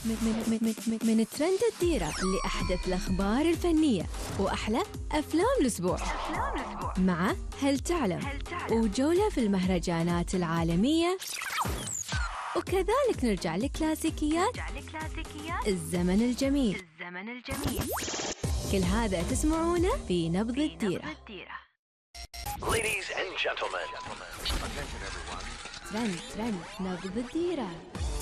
من ترند الديرة لأحدث الأخبار الفنية وأحلى أفلام الأسبوع مع هل تعلم وجولة في المهرجانات العالمية، وكذلك نرجع لكلاسيكيات الزمن الجميل. كل هذا تسمعونه في نبض الديرة. Ladies and gentlemen. ترند نبض الديرة.